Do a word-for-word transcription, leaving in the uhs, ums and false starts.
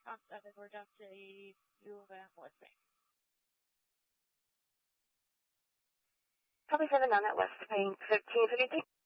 off seven, we're down to eighty-two and West Bank. Copy seven, nine at West Bank, fifteen fifty-three.